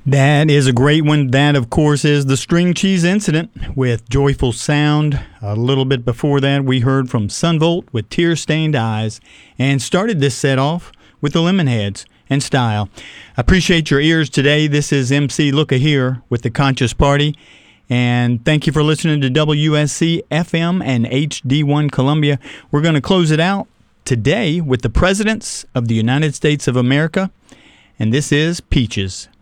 That is a great one. That, of course, is the String Cheese Incident with Joyful Sound. A little bit before that, we heard from Sunvolt with Tear-Stained Eyes, and started this set off with the Lemonheads and Style. Appreciate your ears today. This is MC Looka here with the Conscious Party, and thank you for listening to WSC FM and HD1 Columbia. We're going to close it out today with the Presidents of the United States of America, and this is Peaches.